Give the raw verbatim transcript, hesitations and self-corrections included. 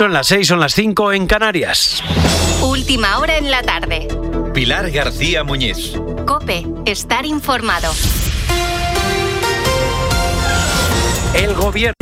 Son las seis, son las cinco en Canarias. Última hora en la tarde. Pilar García Muñiz. COPE, estar informado. El gobierno